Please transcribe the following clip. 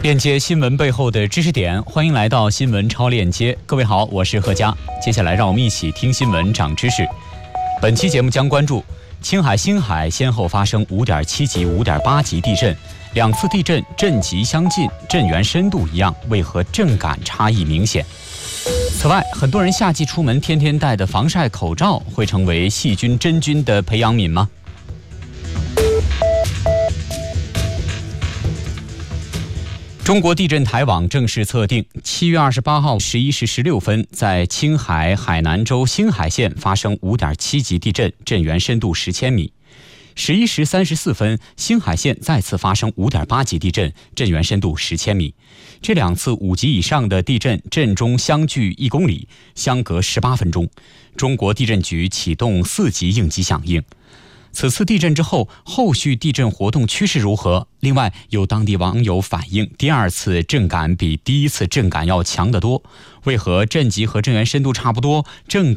链接新闻背后的知识点，欢迎来到新闻超链接。各位好，我是何佳。接下来让我们一起听新闻长知识。本期节目将关注青海、星海先后发生5.7级、5.8级地震，2次地震震级相近，震源深度一样，为何震感差异明显？此外，很多人夏季出门天天戴的防晒口罩会成为细菌真菌的培养皿吗？中国地震台网正式测定，7月28号11时16分，在青海海南州星海县发生5.7级地震，震源深度10千米。11时34分，星海县再次发生5.8级地震，震源深度10千米。这2次5级以上的地震，震中相距1公里，相隔18分钟。中国地震局启动4级应急响应。此次地震之后，后续地震活动趋势如何？另外，有当地网友反映，第2次震感比第1次震感要强得多。为何震级和震源深度差不多，震